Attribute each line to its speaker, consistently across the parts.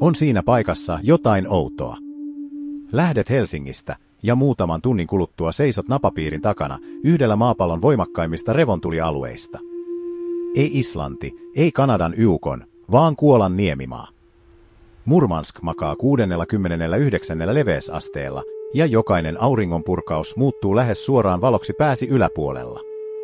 Speaker 1: On siinä paikassa jotain outoa. Lähdet Helsingistä ja muutaman tunnin kuluttua seisot napapiirin takana yhdellä maapallon voimakkaimmista revontulialueista. Ei Islanti, ei Kanadan Yukon, vaan Kuolan niemimaa. Murmansk makaa 69. leveysasteella ja jokainen auringonpurkaus muuttuu lähes suoraan valoksi pääsi yläpuolella.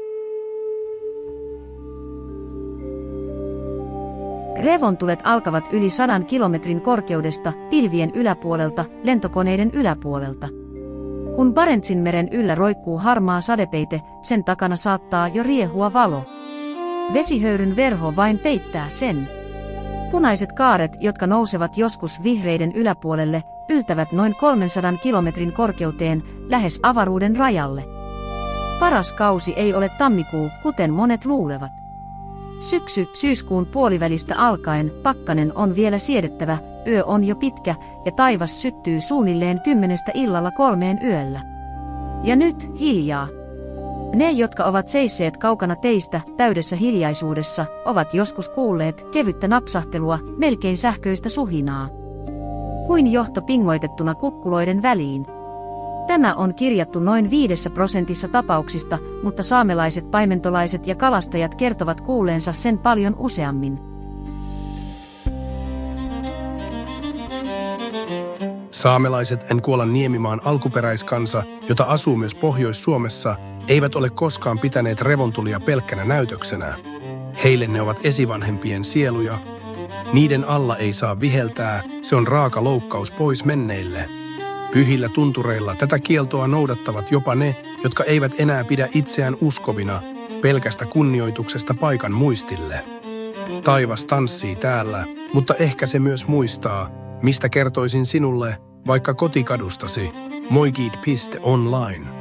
Speaker 2: Revontulet alkavat yli 100 kilometrin korkeudesta, pilvien yläpuolelta, lentokoneiden yläpuolelta. Kun Barentsinmeren yllä roikkuu harmaa sadepeite, sen takana saattaa jo riehua valo. Vesihöyryn verho vain peittää sen. Punaiset kaaret, jotka nousevat joskus vihreiden yläpuolelle, yltävät noin 300 kilometrin korkeuteen, lähes avaruuden rajalle. Paras kausi ei ole tammikuu, kuten monet luulevat. Syyskuun puolivälistä alkaen pakkanen on vielä siedettävä, yö on jo pitkä ja taivas syttyy suunnilleen 10 illalla 3 yöllä. Ja nyt hiljaa. Ne, jotka ovat seisseet kaukana teistä täydessä hiljaisuudessa, ovat joskus kuulleet kevyttä napsahtelua, melkein sähköistä suhinaa. Kuin johto pingoitettuna kukkuloiden väliin. Tämä on kirjattu noin 5% tapauksista, mutta saamelaiset, paimentolaiset ja kalastajat kertovat kuulleensa sen paljon useammin.
Speaker 3: Saamelaiset Kuolan niemimaan alkuperäiskansa, jota asuu myös Pohjois-Suomessa, eivät ole koskaan pitäneet revontulia pelkkänä näytöksenä. Heille ne ovat esivanhempien sieluja. Niiden alla ei saa viheltää, se on raaka loukkaus pois menneille. Pyhillä tuntureilla tätä kieltoa noudattavat jopa ne, jotka eivät enää pidä itseään uskovina, pelkästä kunnioituksesta paikan muistille. Taivas tanssii täällä, mutta ehkä se myös muistaa, mistä kertoisin sinulle, vaikka kotikadustasi, moigid.online.